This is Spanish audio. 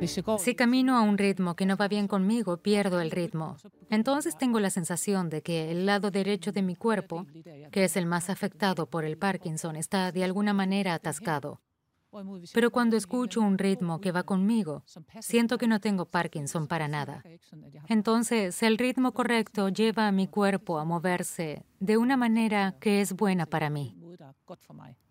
Si camino a un ritmo que no va bien conmigo, pierdo el ritmo. Entonces tengo la sensación de que el lado derecho de mi cuerpo, que es el más afectado por el Parkinson, está de alguna manera atascado. Pero cuando escucho un ritmo que va conmigo, siento que no tengo Parkinson para nada. Entonces, el ritmo correcto lleva a mi cuerpo a moverse de una manera que es buena para mí.